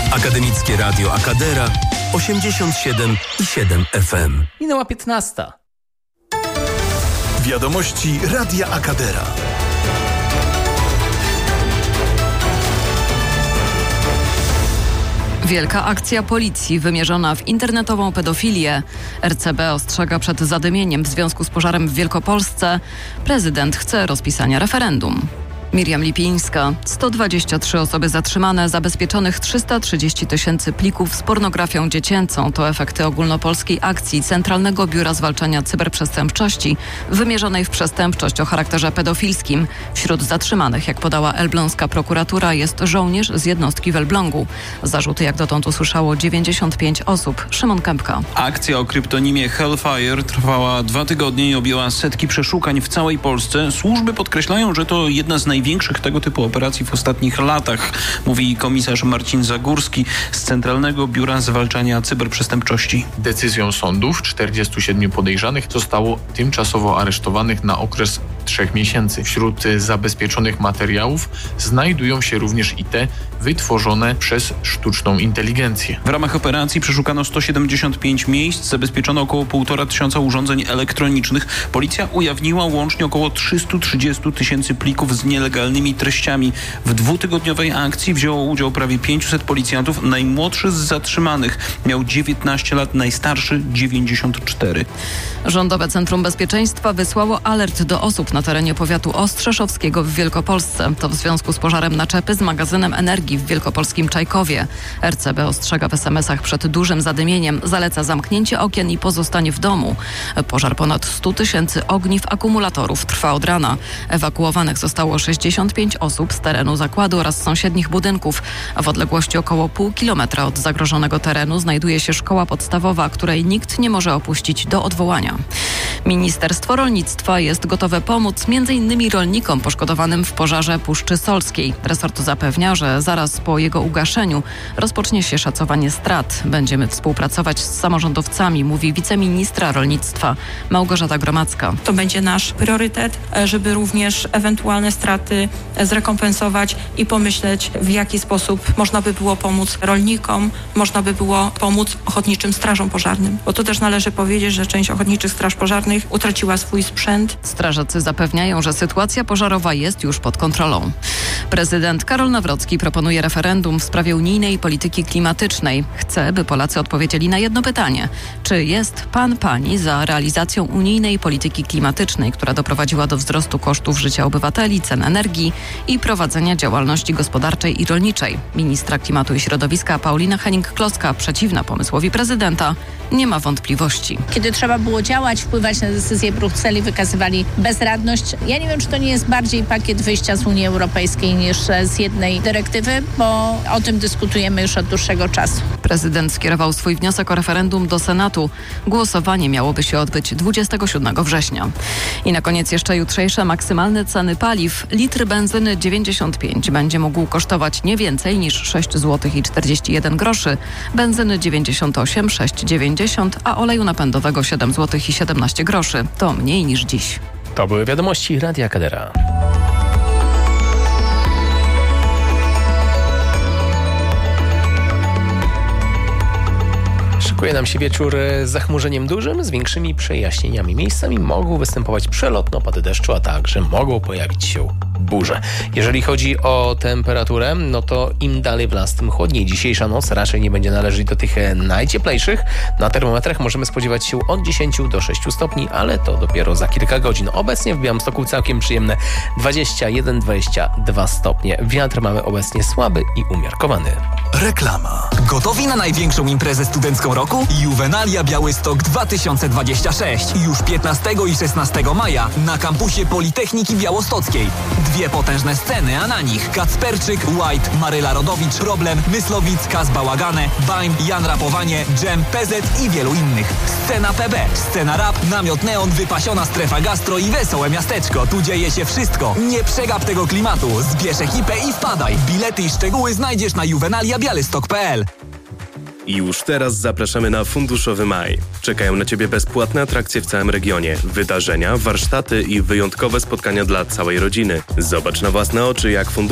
Akademickie Radio Akadera 87,7 FM. Minęła 15. Wiadomości Radia Akadera. Wielka akcja policji wymierzona w internetową pedofilię. RCB ostrzega przed zadymieniem w związku z pożarem w Wielkopolsce. Prezydent chce rozpisania referendum. Miriam Lipińska. 123 osoby zatrzymane, zabezpieczonych 330 000 plików z pornografią dziecięcą. To efekty ogólnopolskiej akcji Centralnego Biura Zwalczania Cyberprzestępczości wymierzonej w przestępczość o charakterze pedofilskim. Wśród zatrzymanych, jak podała elbląska prokuratura, jest żołnierz z jednostki w Elblągu. Zarzuty jak dotąd usłyszało 95 osób. Szymon Kępka. Akcja o kryptonimie Hellfire trwała 2 tygodnie i objęła setki przeszukań w całej Polsce. Służby podkreślają, że to jedna z największych tego typu operacji w ostatnich latach, mówi komisarz Marcin Zagórski z Centralnego Biura Zwalczania Cyberprzestępczości. Decyzją sądów 47 podejrzanych zostało tymczasowo aresztowanych na okres 3 miesięcy. Wśród zabezpieczonych materiałów znajdują się również i te wytworzone przez sztuczną inteligencję. W ramach operacji przeszukano 175 miejsc, zabezpieczono około 1500 urządzeń elektronicznych. Policja ujawniła łącznie około 330 000 plików z nielegalnymi treściami. W 2-tygodniowej akcji wzięło udział prawie 500 policjantów. Najmłodszy z zatrzymanych miał 19 lat, najstarszy 94. Rządowe Centrum Bezpieczeństwa wysłało alert do osób na terenie powiatu ostrzeszowskiego w Wielkopolsce. To w związku z pożarem naczepy z magazynem energii w wielkopolskim Czajkowie. RCB ostrzega w SMS-ach przed dużym zadymieniem. Zaleca zamknięcie okien i pozostanie w domu. Pożar ponad 100 000 ogniw akumulatorów trwa od rana. Ewakuowanych zostało 65 osób z terenu zakładu oraz sąsiednich budynków. W odległości około pół kilometra od zagrożonego terenu znajduje się szkoła podstawowa, której nikt nie może opuścić do odwołania. Ministerstwo Rolnictwa jest gotowe pomóc m.in. rolnikom poszkodowanym w pożarze Puszczy Solskiej. Resort zapewnia, że zaraz po jego ugaszeniu rozpocznie się szacowanie strat. Będziemy współpracować z samorządowcami, mówi wiceministra rolnictwa Małgorzata Gromacka. To będzie nasz priorytet, żeby również ewentualne straty zrekompensować i pomyśleć, w jaki sposób można by było pomóc rolnikom, można by było pomóc ochotniczym strażom pożarnym. Bo to też należy powiedzieć, że część ochotniczych straż pożarnych utraciła swój sprzęt. Strażacy zapewniają, że sytuacja pożarowa jest już pod kontrolą. Prezydent Karol Nawrocki proponuje referendum w sprawie unijnej polityki klimatycznej. Chce, by Polacy odpowiedzieli na jedno pytanie. Czy jest pani za realizacją unijnej polityki klimatycznej, która doprowadziła do wzrostu kosztów życia obywateli, cen energii i prowadzenia działalności gospodarczej i rolniczej? Ministra Klimatu i Środowiska Paulina Hennig-Kloska, przeciwna pomysłowi prezydenta, nie ma wątpliwości. Kiedy trzeba było działać, wpływać na decyzje Brukseli, wykazywali bezradność. Ja nie wiem, czy to nie jest bardziej pakiet wyjścia z Unii Europejskiej niż z jednej dyrektywy, bo o tym dyskutujemy już od dłuższego czasu. Prezydent skierował swój wniosek o referendum do Senatu. Głosowanie miałoby się odbyć 27 września. I na koniec jeszcze jutrzejsze maksymalne ceny paliw. Litr benzyny 95 będzie mógł kosztować nie więcej niż 6,41 zł. Benzyny 98, 6,90, a oleju napędowego 7,17 zł. To mniej niż dziś. To były wiadomości Radia Akadera. Szykuje nam się wieczór z zachmurzeniem dużym, z większymi przejaśnieniami. Miejscami mogą występować przelotne opady deszczu, a także mogą pojawić się burze. Jeżeli chodzi o temperaturę, no to im dalej w las, tym chłodniej. Dzisiejsza noc raczej nie będzie należeć do tych najcieplejszych. Na termometrach możemy spodziewać się od 10 do 6 stopni, ale to dopiero za kilka godzin. Obecnie w Białymstoku całkiem przyjemne 21-22 stopnie. Wiatr mamy obecnie słaby i umiarkowany. Reklama. Gotowi na największą imprezę studencką roku? Juvenalia Białystok 2026. Już 15 i 16 maja na kampusie Politechniki Białostockiej. 2 potężne sceny, a na nich Kacperczyk, White, Maryla Rodowicz, Problem, Myslowic, Kaz Bałagane, Baim, Jan Rapowanie, Dżem, PZ i wielu innych. Scena PB, scena rap, namiot neon, wypasiona strefa gastro i wesołe miasteczko. Tu dzieje się wszystko. Nie przegap tego klimatu. Zbierz ekipę i wpadaj. Bilety i szczegóły znajdziesz na juvenaliabialystok.pl. Już teraz zapraszamy na Funduszowy Maj. Czekają na Ciebie bezpłatne atrakcje w całym regionie, wydarzenia, warsztaty i wyjątkowe spotkania dla całej rodziny. Zobacz na własne oczy, jak fundusz